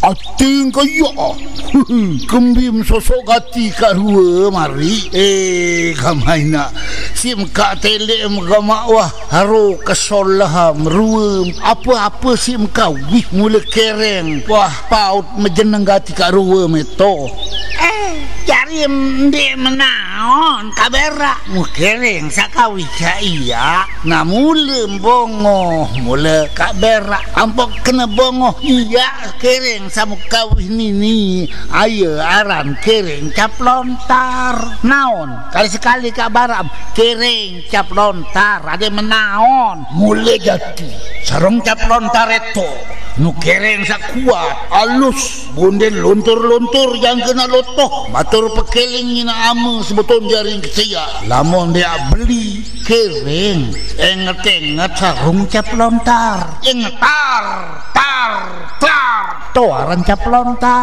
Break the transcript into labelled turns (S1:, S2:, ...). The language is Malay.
S1: Ating kaya kembim sosok gati karua mari kamay na sim ka tele mga wah haro kasolaham ruem apa-apa sim ka wih mula kereng wah paut majenang gati karua meto cari mde menaon kabera mukereng sakawi iya na mula bongo mula kabera ampok kena bongo iya kereng samukawih nini ayo aran kereng cap lontar naon kali-sekali kabaram kereng cap lontar ada menaon mula jati sarong cap lontar itu nu kereng sakuat alus bunden lontur-lontur yang kena lotoh matur pekeling ina ame sebetul jaring kecaya lamun dia beli kereng enget-enget sarung cap lontar engetar tar toaran cap lontar